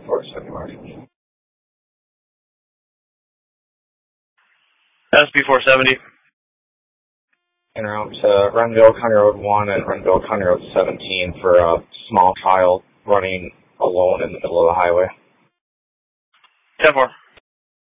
470 Marshall. SB 470. En route to Renville County Road 1 and Renville County Road 17 for a small child running alone in the middle of the highway. 10-4.